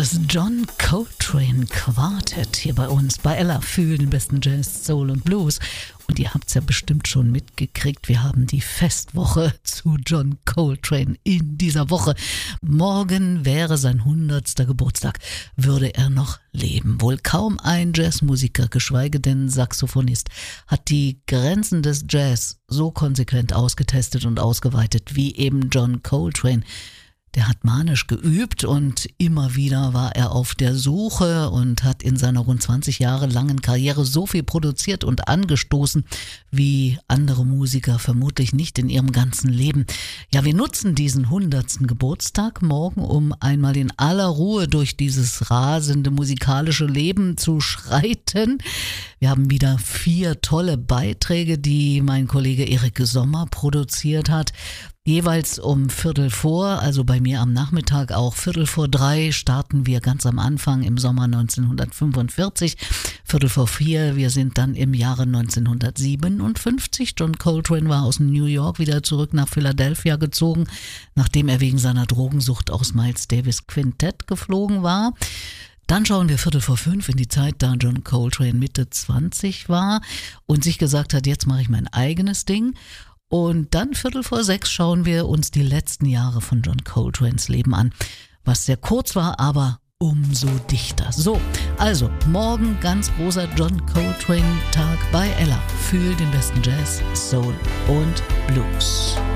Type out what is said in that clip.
Das John Coltrane Quartett hier bei uns, bei Ella, für den besten Jazz, Soul und Blues. Und ihr habt es ja bestimmt schon mitgekriegt, wir haben die Festwoche zu John Coltrane in dieser Woche. Morgen wäre sein 100. Geburtstag, würde er noch leben. Wohl kaum ein Jazzmusiker, geschweige denn Saxophonist, hat die Grenzen des Jazz so konsequent ausgetestet und ausgeweitet wie eben John Coltrane. Der hat manisch geübt und immer wieder war er auf der Suche und hat in seiner rund 20 Jahre langen Karriere so viel produziert und angestoßen, wie andere Musiker vermutlich nicht in ihrem ganzen Leben. Ja, wir nutzen diesen 100. Geburtstag morgen, um einmal in aller Ruhe durch dieses rasende musikalische Leben zu schreiten. Wir haben wieder 4 tolle Beiträge, die mein Kollege Erik Sommer produziert hat. Jeweils um 2:15, also bei mir am Nachmittag auch 2:45, starten wir ganz am Anfang im Sommer 1945. 3:45, wir sind dann im Jahre 1957. John Coltrane war aus New York wieder zurück nach Philadelphia gezogen, nachdem er wegen seiner Drogensucht aus Miles Davis Quintett geflogen war. Dann schauen wir 4:45 in die Zeit, da John Coltrane Mitte 20 war und sich gesagt hat, jetzt mache ich mein eigenes Ding. Und dann 5:45 schauen wir uns die letzten Jahre von John Coltranes Leben an, was sehr kurz war, aber umso dichter. So, also morgen ganz großer John Coltrane Tag bei Ella für den besten Jazz, Soul und Blues.